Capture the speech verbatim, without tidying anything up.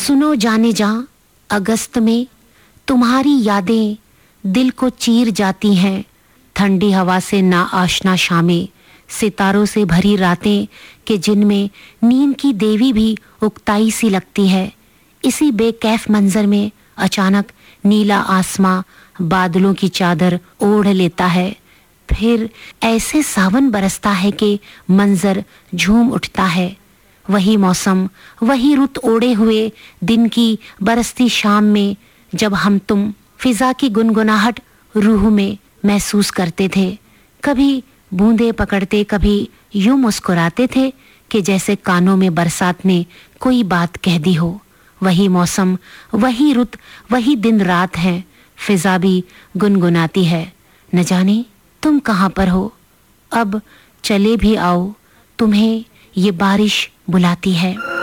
सुनो जाने जा अगस्त में तुम्हारी यादें दिल को चीर जाती हैं। ठंडी हवा से ना आशना शामें, सितारों से भरी रातें कि जिनमें नींद की देवी भी उकताई सी लगती है। इसी बेकैफ मंजर में अचानक नीला आसमां बादलों की चादर ओढ़ लेता है। फिर ऐसे सावन बरसता है कि मंजर झूम उठता है। वही मौसम, वही रुत ओढ़े हुए दिन की बरसती शाम में जब हम तुम फिजा की गुनगुनाहट रूह में महसूस करते थे। कभी बूंदे पकड़ते, कभी यूं मुस्कुराते थे कि जैसे कानों में बरसात ने कोई बात कह दी हो। वही मौसम, वही रुत, वही दिन रात है। फिजा भी गुनगुनाती है, न जाने तुम कहाँ पर हो। अब चले भी आओ, तुम्हें ये बारिश बुलाती है।